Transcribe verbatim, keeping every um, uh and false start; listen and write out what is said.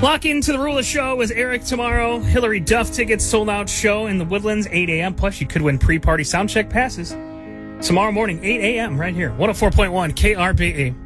Lock into the Rule of Show with Eric tomorrow. Hillary Duff tickets sold out show in the Woodlands, eight a.m. Plus, you could win pre-party sound check passes tomorrow morning, eight a.m. right here. one oh four point one K R B E.